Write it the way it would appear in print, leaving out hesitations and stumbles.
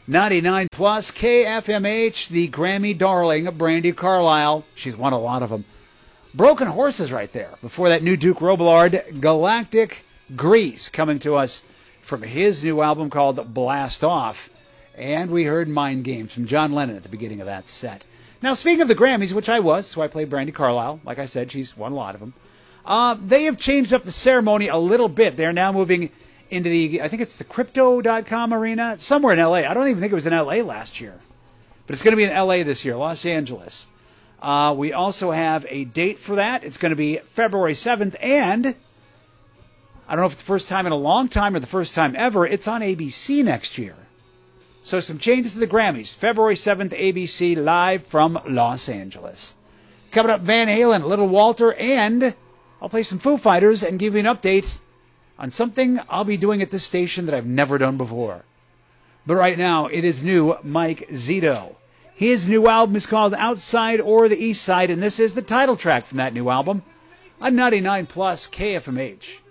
99 plus KFMH, the Grammy darling, Brandi Carlile. She's won a lot of them. Broken Horses right there. Before that, new Duke Robillard, Galactic Grease, coming to us from his new album called Blast Off. And we heard Mind Games from John Lennon at the beginning of that set. Now, speaking of the Grammys, which I was, so I played Brandi Carlile. Like I said, she's won a lot of them. They have changed up the ceremony a little bit. They're now moving into the, I think it's the Crypto.com arena, somewhere in L.A. I don't even think it was in L.A. last year. But it's going to be in L.A. this year, Los Angeles. We also have a date for that. It's going to be February 7th, and I don't know if it's the first time in a long time or the first time ever, it's on ABC next year. So some changes to the Grammys. February 7th, ABC, live from Los Angeles. Coming up, Van Halen, Little Walter, and I'll play some Foo Fighters and give you an update on something I'll be doing at this station that I've never done before. But right now, it is new Mike Zito. His new album is called Outside or the East Side, and this is the title track from that new album on 99 plus KFMH.